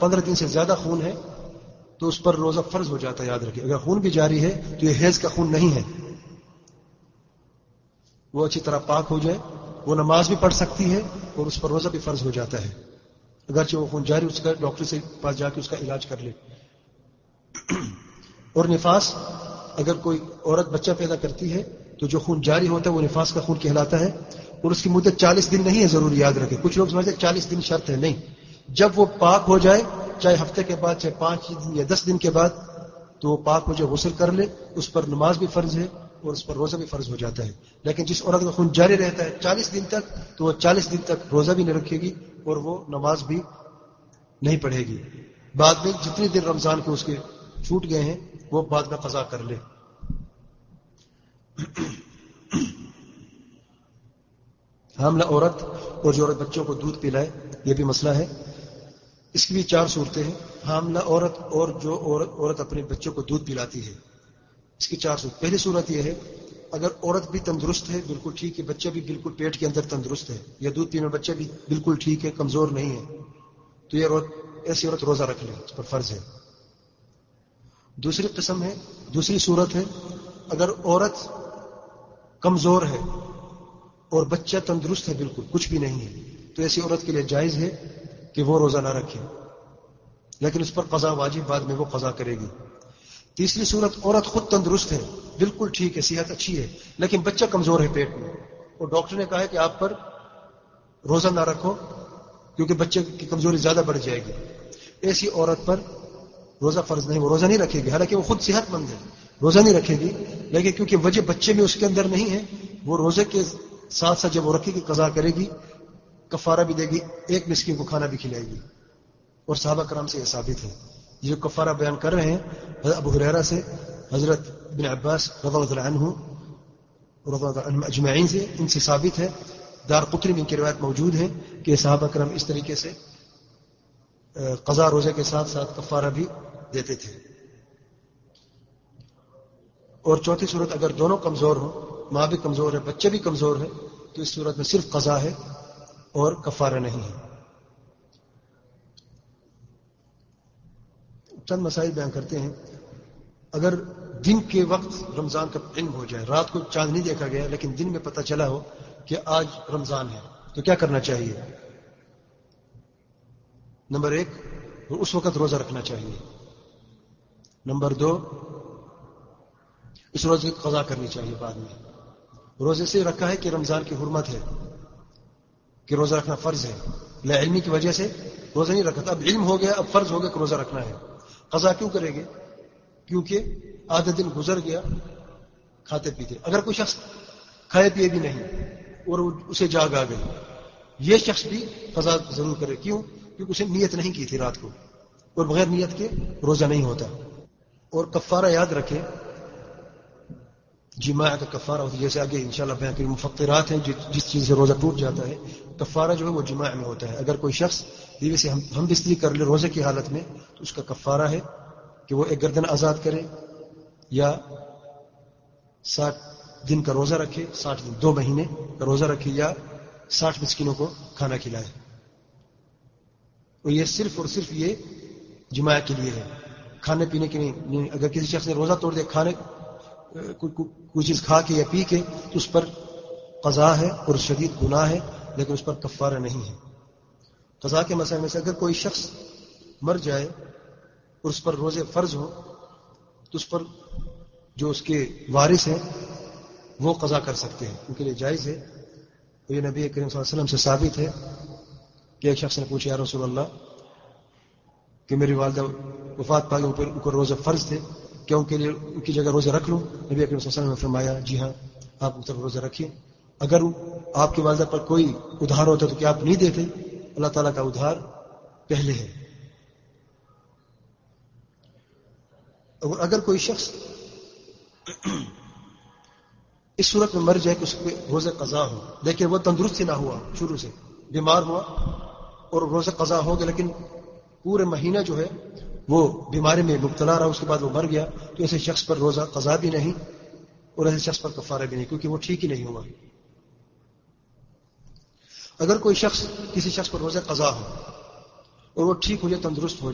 15 دن سے زیادہ خون ہے تو اس پر روزہ فرض ہو جاتا ہے. یاد رکھیے اگر خون بھی جاری ہے تو یہ حیض کا خون نہیں ہے, وہ اچھی طرح پاک ہو جائے, وہ نماز بھی پڑھ سکتی ہے اور اس پر روزہ بھی فرض ہو جاتا ہے. اگرچہ وہ خون جاری, اس کا ڈاکٹر سے پاس جا کے اس کا علاج کر لے. اور نفاس, اگر کوئی عورت بچہ پیدا کرتی ہے تو جو خون جاری ہوتا ہے وہ نفاس کا خون کہلاتا ہے, اور اس کی مدت 40 دن نہیں ہے, ضروری یاد رکھیں. کچھ لوگ سمجھتے ہیں 40 دن شرط ہے, نہیں. جب وہ پاک ہو جائے, چاہے ہفتے کے بعد, چاہے 5 دن یا 10 دن کے بعد, تو وہ پاک ہو جائے, غسل کر لے, اس پر نماز بھی فرض ہے اور اس پر روزہ بھی فرض ہو جاتا ہے. لیکن جس عورت کا خون جاری رہتا ہے 40 دن تک, تو وہ 40 دن تک روزہ بھی نہیں رکھے گی اور وہ نماز بھی نہیں پڑھے گی. بعد میں جتنے دن رمضان کے اس کے چھوٹ گئے ہیں وہ بعد میں قضا کر لے. حاملہ عورت اور جو عورت بچوں کو دودھ پلائے, یہ بھی مسئلہ ہے. اس کی بھی 4 صورتیں ہیں. حاملہ عورت اور جو عورت اپنے بچوں کو دودھ پلاتی ہے, اس کی 4 صورت. پہلی صورت یہ ہے اگر عورت بھی تندرست ہے, بالکل ٹھیک ہے, بچہ بھی بالکل پیٹ کے اندر تندرست ہے, یا دودھ پینے بچہ بھی بالکل ٹھیک ہے, کمزور نہیں ہے, تو یہ ایسی عورت روزہ رکھ لے, اس پر فرض ہے. دوسری صورت ہے اگر عورت کمزور ہے اور بچہ تندرست ہے, بالکل کچھ بھی نہیں ہے, تو ایسی عورت کے لیے جائز ہے کہ وہ روزہ نہ رکھے, لیکن اس پر قضا واجب, بعد میں وہ قضا کرے گی. تیسری صورت, عورت خود تندرست ہے, بالکل ٹھیک ہے, صحت اچھی ہے, لیکن بچہ کمزور ہے پیٹ میں, اور ڈاکٹر نے کہا ہے کہ آپ پر روزہ نہ رکھو کیونکہ بچے کی کمزوری زیادہ بڑھ جائے گی. ایسی عورت پر روزہ فرض نہیں, وہ روزہ نہیں رکھے گی, حالانکہ وہ خود صحت مند ہے, روزہ نہیں رکھے گی, لیکن کیونکہ وجہ بچے میں اس کے اندر نہیں ہے, وہ روزے کے ساتھ ساتھ جب وہ رکھے گی قضا کرے گی, کفارہ بھی دے گی, 1 مسکین کو کھانا بھی کھلائے گی. اور صحابہ کرام سے یہ ثابت ہے. یہ جو کفارہ بیان کر رہے ہیں حضرت ابو ہریرہ سے, حضرت ابن عباس رضی اللہ عنہ رضی اللہ عنہم اجمعین سے, ان سے ثابت ہے. دارقطنی میں ان کی روایت موجود ہے کہ صحابہ کرام اس طریقے سے قضا روزے کے ساتھ ساتھ کفارہ بھی دیتے تھے. اور چوتھی صورت, اگر دونوں کمزور ہوں, ماں بھی کمزور ہے, بچے بھی کمزور ہے, تو اس صورت میں صرف قضا ہے اور کفارہ نہیں ہے. چند مسائل بیان کرتے ہیں. اگر دن کے وقت رمضان کا علم ہو جائے, رات کو چاند نہیں دیکھا گیا لیکن دن میں پتہ چلا ہو کہ آج رمضان ہے, تو کیا کرنا چاہیے؟ نمبر 1, اس وقت روزہ رکھنا چاہیے. نمبر 2, اس روزے کی قضا کرنی چاہیے بعد میں. روزے سے رکھا ہے کہ رمضان کی حرمت ہے, کہ روزہ رکھنا فرض ہے, لا علمی کی وجہ سے روزہ نہیں رکھا تھا, اب علم ہو گیا, اب فرض ہو گیا کہ روزہ رکھنا ہے. قضا کیوں کرے گے؟ کیونکہ آدھا دن گزر گیا کھاتے پیتے. اگر کوئی شخص کھائے پیے بھی نہیں اور اسے جاگ آ گئی, یہ شخص بھی قضا ضرور کرے. کیوں؟ کیونکہ اسے نیت نہیں کی تھی رات کو, اور بغیر نیت کے روزہ نہیں ہوتا. اور کفارہ یاد رکھے, جماع کا کفارہ ہوتا ہے, جیسے آگے انشاءاللہ بیان کریں. مفطرات ہیں جس چیز سے روزہ ٹوٹ جاتا ہے, کفارہ جو ہے وہ جماع میں ہوتا ہے. اگر کوئی شخص بیوی سے ہم بستری کر لے روزے کی حالت میں, تو اس کا کفارہ ہے کہ وہ 1 گردن آزاد کرے, یا 60 دن کا روزہ رکھے, 60 دن 2 مہینے کا روزہ رکھے, یا 60 مسکینوں کو کھانا کھلائے. اور یہ صرف اور صرف یہ جماع کے لیے ہے, کھانے پینے کے نہیں. اگر کسی شخص نے روزہ توڑ دیا کوئی چیز کھا کے یا پی کے, تو اس پر قضا ہے اور شدید گناہ ہے, لیکن اس پر کفارہ نہیں ہے. قضا کے مسئلے میں سے اگر کوئی شخص مر جائے اور اس پر روزے فرض ہو, تو اس پر جو اس کے وارث ہیں وہ قضا کر سکتے ہیں, ان کے لیے جائز ہے. اور یہ نبی کریم صلی اللہ علیہ وسلم سے ثابت ہے کہ ایک شخص نے پوچھا, یا رسول اللہ, کہ میری والدہ وفات پا گئی, ان پر روزے فرض تھے, کیا ان کے لیے ان کی جگہ روزہ رکھ لوں؟ نبی اکرم صلی اللہ علیہ وسلم نے فرمایا, جی ہاں, آپ ان پر روزہ رکھیں. اگر آپ کی والدہ پر کوئی ادھار ہوتا تو کیا آپ نہیں دیتے؟ اللہ تعالیٰ کا ادھار پہلے ہے. اور اگر کوئی شخص اس صورت میں مر جائے کہ اس پہ روزہ قضا ہو, لیکن وہ تندرست ہی نہ ہوا, شروع سے بیمار ہوا اور روزہ قضا ہو گیا, لیکن پورے مہینہ جو ہے وہ بیماری میں مبتلا رہا, اس کے بعد وہ مر گیا, تو ایسے شخص پر روزہ قضا بھی نہیں اور ایسے شخص پر کفارہ بھی نہیں, کیونکہ وہ ٹھیک ہی نہیں ہوا. اگر کوئی شخص کسی شخص پر روزہ قضا ہو اور وہ ٹھیک ہو جائے, تندرست ہو